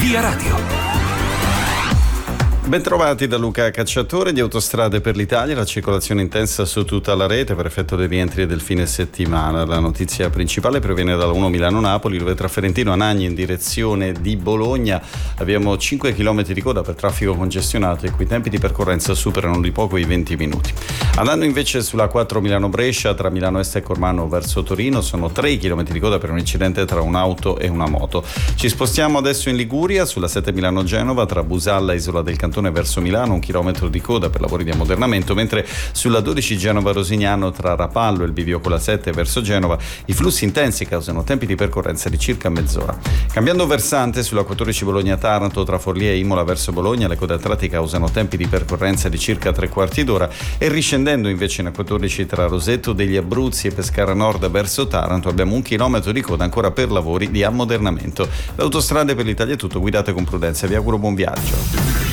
Via Radio. Bentrovati da Luca Cacciatore. Di Autostrade per l'Italia, la circolazione intensa su tutta la rete per effetto dei rientri del fine settimana. La notizia principale proviene dalla 1 Milano-Napoli, dove tra Ferentino e Anagni in direzione di Bologna abbiamo 5 km di coda per traffico congestionato, i cui tempi di percorrenza superano di poco i 20 minuti. Andando invece sulla 4 Milano-Brescia, tra Milano Est e Cormano verso Torino, sono 3 km di coda per un incidente tra un'auto e una moto. Ci spostiamo adesso in Liguria, sulla 7 Milano-Genova, tra Busalla e Isola del Cantone verso Milano, 1 chilometro di coda per lavori di ammodernamento, mentre sulla 12 Genova-Rosignano, tra Rapallo e il bivio con la 7 verso Genova, i flussi intensi causano tempi di percorrenza di circa mezz'ora. Cambiando versante, sulla 14 Bologna-Taranto, tra Forlì e Imola verso Bologna, le code a tratti causano tempi di percorrenza di circa 3/4 d'ora, e riscendendo invece in 14 tra Rosetto degli Abruzzi e Pescara Nord verso Taranto abbiamo 1 chilometro di coda ancora per lavori di ammodernamento. L'Autostrade per l'Italia è tutto, guidate con prudenza, vi auguro buon viaggio.